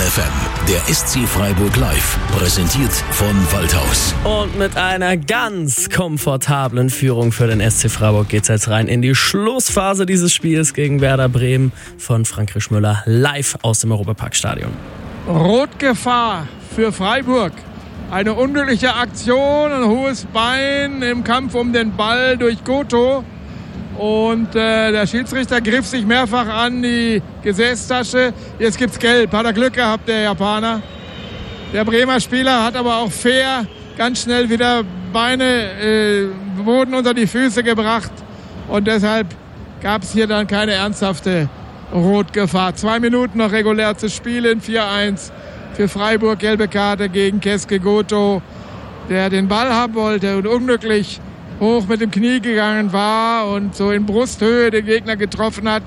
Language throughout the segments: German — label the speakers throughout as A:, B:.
A: FM, der SC Freiburg live, präsentiert von Waldhaus.
B: Und mit einer ganz komfortablen Führung für den SC Freiburg geht's jetzt rein in die Schlussphase dieses Spiels gegen Werder Bremen von Frank Rischmüller live aus dem Europaparkstadion.
C: Rotgefahr für Freiburg. Eine unglückliche Aktion, ein hohes Bein im Kampf um den Ball durch Goto. Und der Schiedsrichter griff sich mehrfach an die Gesäßtasche. Jetzt gibt's Gelb. Hat er Glück gehabt, der Japaner. Der Bremer Spieler hat aber auch fair ganz schnell wieder Beine Boden unter die Füße gebracht. Und deshalb gab es hier dann keine ernsthafte Rotgefahr. 2 Minuten noch regulär zu spielen. 4-1 für Freiburg. Gelbe Karte gegen Keske Goto, der den Ball haben wollte und unglücklich hoch mit dem Knie gegangen war und so in Brusthöhe den Gegner getroffen hat.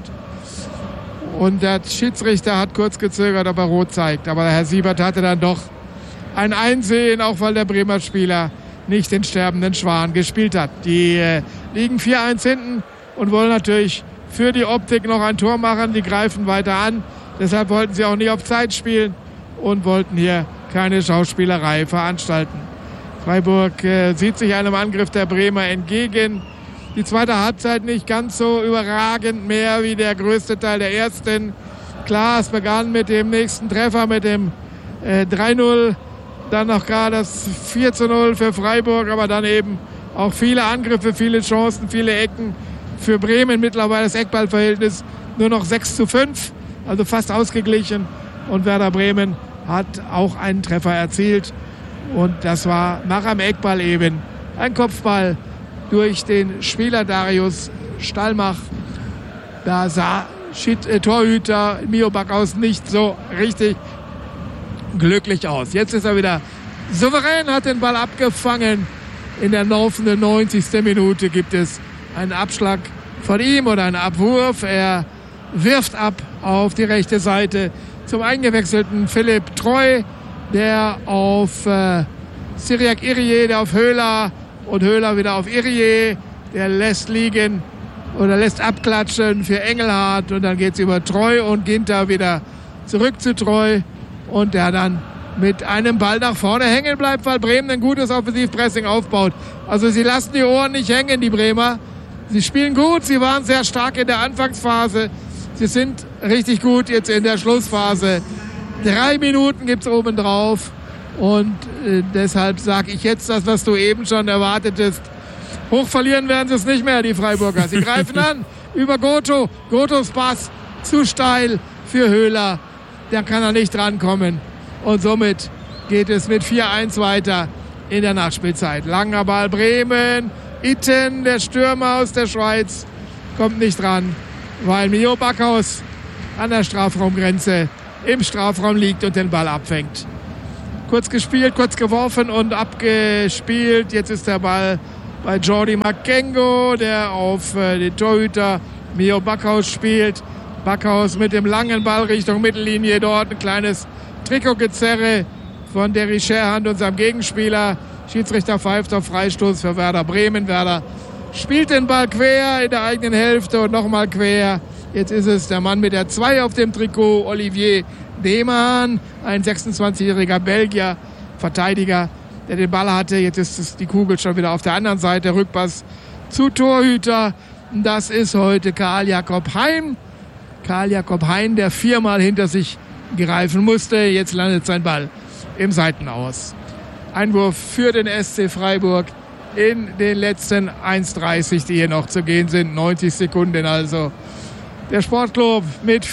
C: Und der Schiedsrichter hat kurz gezögert, ob er rot zeigt. Aber der Herr Siebert hatte dann doch ein Einsehen, auch weil der Bremer Spieler nicht den sterbenden Schwan gespielt hat. Die liegen 4-1 hinten und wollen natürlich für die Optik noch ein Tor machen. Die greifen weiter an. Deshalb wollten sie auch nicht auf Zeit spielen und wollten hier keine Schauspielerei veranstalten. Freiburg sieht sich einem Angriff der Bremer entgegen. Die zweite Halbzeit nicht ganz so überragend mehr wie der größte Teil der ersten. Klar, es begann mit dem nächsten Treffer, mit dem 3-0. Dann noch gerade das 4-0 für Freiburg, aber dann eben auch viele Angriffe, viele Chancen, viele Ecken. Für Bremen mittlerweile das Eckballverhältnis nur noch 6-5, also fast ausgeglichen. Und Werder Bremen hat auch einen Treffer erzielt. Und das war nach einem Eckball eben ein Kopfball durch den Spieler Darius Stallmach. Da sah Torhüter Mio Backhaus nicht so richtig glücklich aus. Jetzt ist er wieder souverän, hat den Ball abgefangen. In der laufenden 90. Minute gibt es einen Abschlag von ihm oder einen Abwurf. Er wirft ab auf die rechte Seite zum eingewechselten Philipp Treu, der auf Cyriac Irié, der auf Höhler und Höhler wieder auf Irié, der lässt liegen oder lässt abklatschen für Engelhardt und dann geht's über Treu und Ginter wieder zurück zu Treu und der dann mit einem Ball nach vorne hängen bleibt, weil Bremen ein gutes Offensivpressing aufbaut. Also sie lassen die Ohren nicht hängen, die Bremer. Sie spielen gut, sie waren sehr stark in der Anfangsphase. Sie sind richtig gut jetzt in der Schlussphase. 3 Minuten gibt's obendrauf und deshalb sage ich jetzt das, was du eben schon erwartetest. Hoch verlieren werden sie es nicht mehr, die Freiburger. Sie greifen an über Goto. Gotos Pass zu steil für Höhler. Der kann er nicht drankommen. Und somit geht es mit 4-1 weiter in der Nachspielzeit. Langer Ball Bremen. Itten, der Stürmer aus der Schweiz, kommt nicht dran, weil Mio Backhaus an der Strafraumgrenze im Strafraum liegt und den Ball abfängt. Kurz gespielt, kurz geworfen und abgespielt. Jetzt ist der Ball bei Jordi Makengo, der auf den Torhüter Mio Backhaus spielt. Backhaus mit dem langen Ball Richtung Mittellinie dort. Ein kleines Trikotgezerre von Derry Scherhand, unserem Gegenspieler. Schiedsrichter pfeift auf Freistoß für Werder Bremen. Werder spielt den Ball quer in der eigenen Hälfte und nochmal quer. Jetzt ist es der Mann mit der 2 auf dem Trikot, Olivier Deman, ein 26-jähriger Belgier, Verteidiger, der den Ball hatte. Jetzt ist die Kugel schon wieder auf der anderen Seite. Rückpass zu Torhüter. Das ist heute Karl Jakob Hein. Karl Jakob Hein, der 4-mal hinter sich greifen musste. Jetzt landet sein Ball im Seitenaus. Einwurf für den SC Freiburg in den letzten 1,30, die hier noch zu gehen sind. 90 Sekunden also. Der Sportclub mit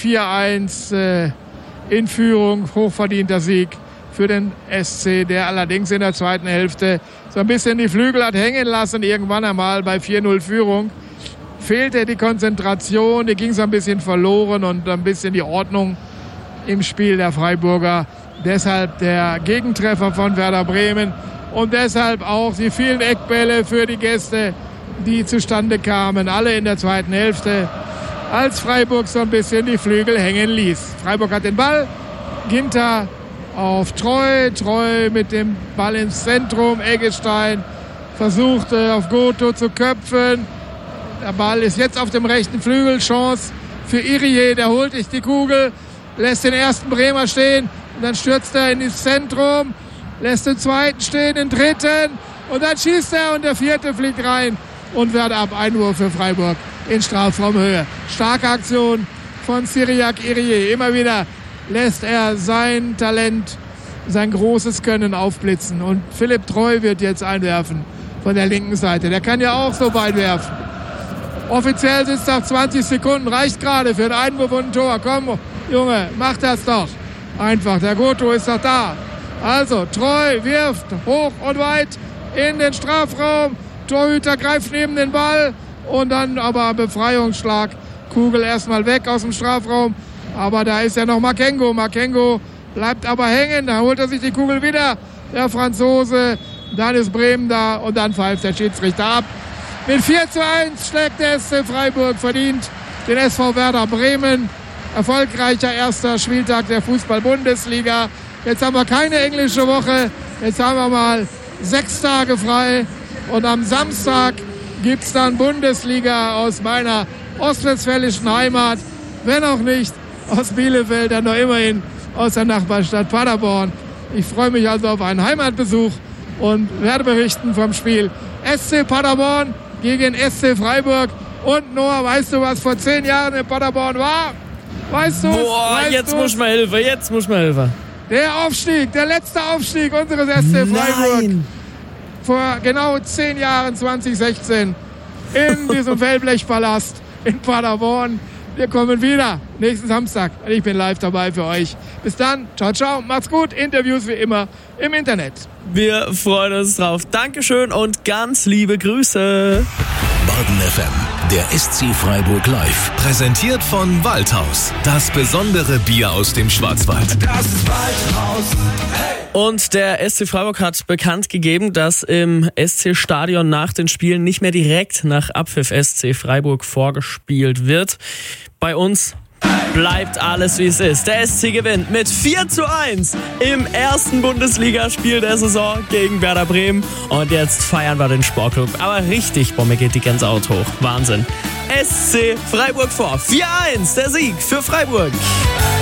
C: 4-1 in Führung. Hochverdienter Sieg für den SC, der allerdings in der zweiten Hälfte so ein bisschen die Flügel hat hängen lassen. Irgendwann einmal bei 4-0 Führung fehlte die Konzentration. Die ging so ein bisschen verloren und ein bisschen die Ordnung im Spiel der Freiburger. Deshalb der Gegentreffer von Werder Bremen und deshalb auch die vielen Eckbälle für die Gäste, die zustande kamen. Alle in der zweiten Hälfte, als Freiburg so ein bisschen die Flügel hängen ließ. Freiburg hat den Ball. Ginter auf Treu. Treu mit dem Ball ins Zentrum. Eggestein versucht auf Goto zu köpfen. Der Ball ist jetzt auf dem rechten Flügel. Chance für Irié. Der holt sich die Kugel, lässt den ersten Bremer stehen Und dann stürzt er in das Zentrum, lässt den zweiten stehen, den dritten. Und dann schießt er und der vierte fliegt rein und wird ab. Einwurf für Freiburg in Strafraumhöhe. Starke Aktion von Cyriac Irié. Immer wieder lässt er sein Talent, sein großes Können aufblitzen. Und Philipp Treu wird jetzt einwerfen von der linken Seite. Der kann ja auch so weit werfen. Offiziell sind es noch 20 Sekunden. Reicht gerade für einen Einwurf und ein Tor. Komm, Junge, mach das doch. Einfach, der Goto ist doch da. Also, Treu wirft hoch und weit in den Strafraum. Torhüter greift neben den Ball. Und dann aber Befreiungsschlag. Kugel erstmal weg aus dem Strafraum. Aber da ist ja noch Makengo. Makengo bleibt aber hängen. Da holt er sich die Kugel wieder. Der Franzose. Dann ist Bremen da. Und dann pfeift der Schiedsrichter ab. Mit 4:1 schlägt der SC Freiburg verdient den SV Werder Bremen. Erfolgreicher erster Spieltag der Fußball-Bundesliga. Jetzt haben wir keine englische Woche. Jetzt haben wir mal 6 Tage frei. Und am Samstag gibt es dann Bundesliga aus meiner ostwestfälischen Heimat. Wenn auch nicht aus Bielefeld, dann noch immerhin aus der Nachbarstadt Paderborn. Ich freue mich also auf einen Heimatbesuch und werde berichten vom Spiel SC Paderborn gegen SC Freiburg. Und Noah, weißt du, was vor 10 Jahren in Paderborn war? Weißt du?
B: Boah, jetzt muss man helfen.
C: Der Aufstieg, der letzte Aufstieg unseres SC Freiburg.
B: Nein.
C: Vor genau 10 Jahren, 2016, in diesem Wellblechpalast in Paderborn. Wir kommen wieder nächsten Samstag und ich bin live dabei für euch. Bis dann, ciao, ciao, macht's gut. Interviews wie immer im Internet.
B: Wir freuen uns drauf. Dankeschön und ganz liebe Grüße.
A: Baden FM, der SC Freiburg Live.
D: Präsentiert von Waldhaus. Das besondere Bier aus dem Schwarzwald. Das ist Waldhaus.
B: Hey! Und der SC Freiburg hat bekannt gegeben, dass im SC-Stadion nach den Spielen nicht mehr direkt nach Abpfiff SC Freiburg vorgespielt wird. Bei uns bleibt alles wie es ist. Der SC gewinnt mit 4:1 im ersten Bundesligaspiel der Saison gegen Werder Bremen. Und jetzt feiern wir den Sportclub. Aber richtig, Bombe geht die Gänsehaut hoch. Wahnsinn. SC Freiburg vor. 4:1, der Sieg für Freiburg.